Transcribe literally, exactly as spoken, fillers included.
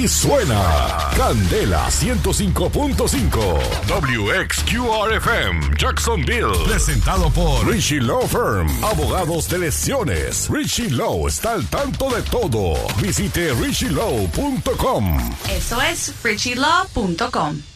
Así suena Candela ciento cinco punto cinco W X Q R F M Jacksonville. Presentado por Richie Law Firm. Abogados de lesiones. Richie Law está al tanto de todo. Visite richie law punto com. Eso es richie law punto com.